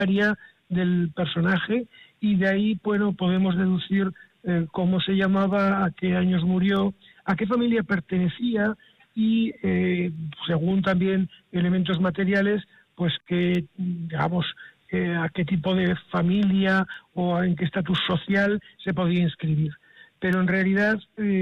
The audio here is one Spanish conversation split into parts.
área del personaje, y de ahí, bueno, podemos deducir cómo se llamaba, a qué años murió, a qué familia pertenecía y, según también elementos materiales, pues que, digamos, a qué tipo de familia o en qué estatus social se podía inscribir. Pero en realidad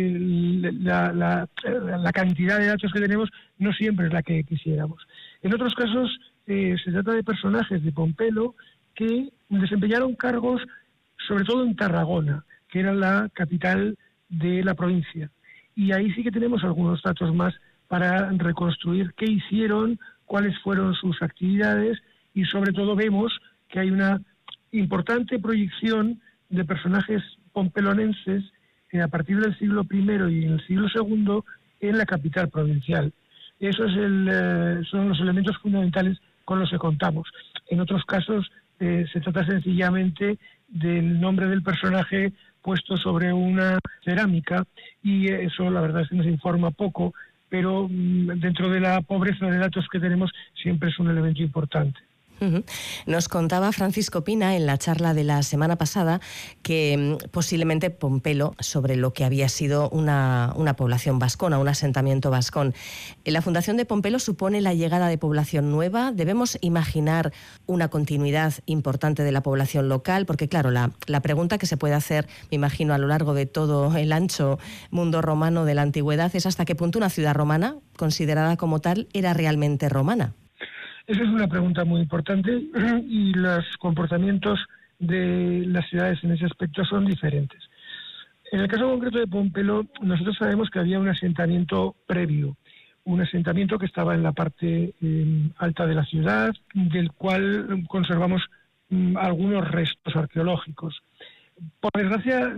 la cantidad de datos que tenemos no siempre es la que quisiéramos. En otros casos se trata de personajes de Pompelo que desempeñaron cargos sobre todo en Tarragona, que era la capital de la provincia. Y ahí sí que tenemos algunos datos más para reconstruir qué hicieron, cuáles fueron sus actividades, y sobre todo vemos que hay una importante proyección de personajes pompelonenses a partir del siglo I y en el siglo II en la capital provincial. Esos son los elementos fundamentales con los que contamos. En otros casos se trata sencillamente del nombre del personaje puesto sobre una cerámica, y eso la verdad es que nos informa poco, pero dentro de la pobreza de datos que tenemos siempre es un elemento importante. Nos contaba Francisco Pina en la charla de la semana pasada que posiblemente Pompelo, sobre lo que había sido una población vascona, un asentamiento vascón. La fundación de Pompelo supone la llegada de población nueva. ¿Debemos imaginar una continuidad importante de la población local? Porque claro, la pregunta que se puede hacer, me imagino, a lo largo de todo el ancho mundo romano de la antigüedad es hasta qué punto una ciudad romana, considerada como tal, era realmente romana. Esa es una pregunta muy importante, y los comportamientos de las ciudades en ese aspecto son diferentes. En el caso concreto de Pompelo, nosotros sabemos que había un asentamiento previo, un asentamiento que estaba en la parte alta de la ciudad, del cual conservamos algunos restos arqueológicos. Por desgracia,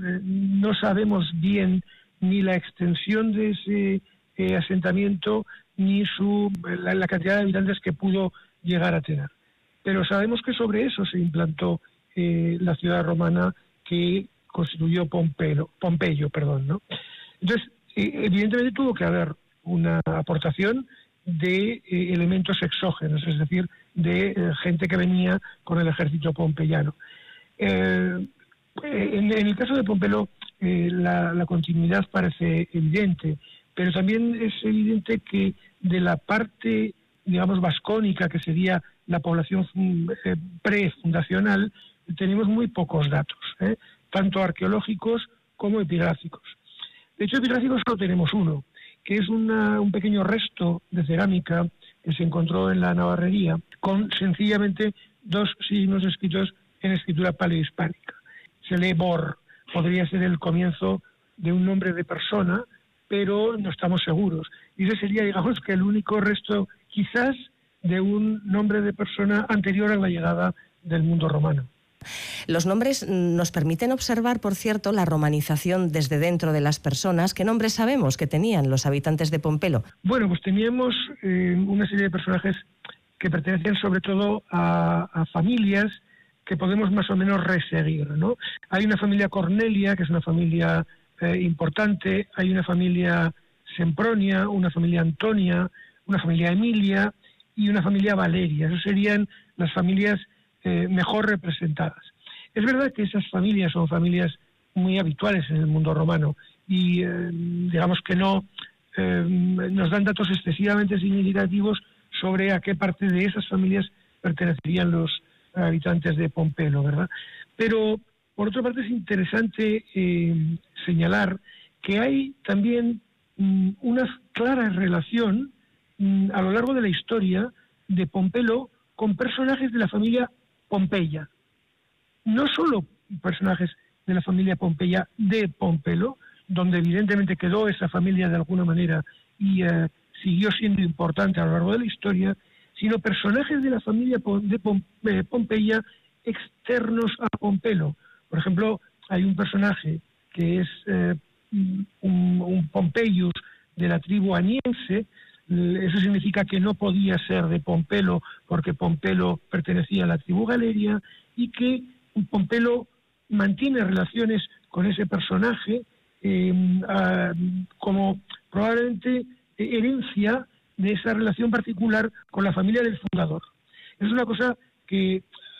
no sabemos bien ni la extensión de ese asentamiento ni la cantidad de habitantes que pudo llegar a tener. Pero sabemos que sobre eso se implantó la ciudad romana que constituyó Pompeyo, ¿no? Entonces, evidentemente tuvo que haber una aportación de elementos exógenos, es decir, de gente que venía con el ejército pompeyano. En el caso de Pompelo, la continuidad parece evidente, pero también es evidente que de la parte, digamos, vascónica, que sería la población prefundacional, tenemos muy pocos datos, tanto arqueológicos como epigráficos. De hecho, epigráficos solo tenemos uno, que es un pequeño resto de cerámica que se encontró en la Navarrería, con sencillamente dos signos escritos en escritura paleohispánica. Se lee Bor, podría ser el comienzo de un nombre de persona, pero no estamos seguros. Y ese sería, digamos, que el único resto, quizás, de un nombre de persona anterior a la llegada del mundo romano. Los nombres nos permiten observar, por cierto, la romanización desde dentro de las personas. ¿Qué nombres sabemos que tenían los habitantes de Pompelo? Bueno, pues teníamos una serie de personajes que pertenecían sobre todo a familias que podemos más o menos reseguir, ¿no? Hay una familia Cornelia, que es una familia importante, hay una familia Sempronia, una familia Antonia, una familia Emilia y una familia Valeria. Esas serían las familias mejor representadas. Es verdad que esas familias son familias muy habituales en el mundo romano y digamos que no nos dan datos excesivamente significativos sobre a qué parte de esas familias pertenecerían los habitantes de Pompelo, ¿verdad? Pero por otra parte es interesante señalar que hay también una clara relación a lo largo de la historia de Pompelo con personajes de la familia Pompeya. No solo personajes de la familia Pompeya de Pompelo, donde evidentemente quedó esa familia de alguna manera y siguió siendo importante a lo largo de la historia, sino personajes de la familia de Pompeya externos a Pompelo. Por ejemplo, hay un personaje que es un Pompeius de la tribu aniense. Eso significa que no podía ser de Pompelo porque Pompelo pertenecía a la tribu Galeria, y que Pompelo mantiene relaciones con ese personaje como probablemente herencia de esa relación particular con la familia del fundador. Es una cosa que